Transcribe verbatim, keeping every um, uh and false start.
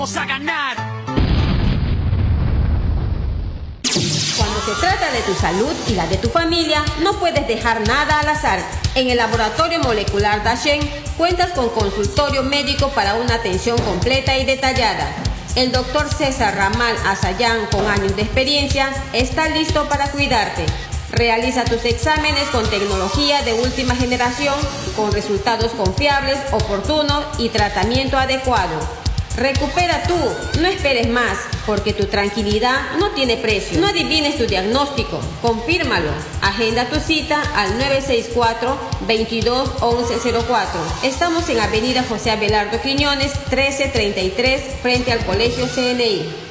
Vamos a ganar. Cuando se trata de tu salud y la de tu familia, no puedes dejar nada al azar. En el Laboratorio Molecular Dashen cuentas con consultorio médico para una atención completa y detallada. El doctor César Ramal Azayán, con años de experiencia, está listo para cuidarte. Realiza tus exámenes con tecnología de última generación, con resultados confiables, oportunos y tratamiento adecuado. Recupera tú, no esperes más, porque tu tranquilidad no tiene precio. No adivines tu diagnóstico, confírmalo. Agenda tu cita al nueve seis cuatro, veintidós, once cero cuatro. Estamos en Avenida José Abelardo Quiñones, trece treinta y tres, frente al Colegio C N I.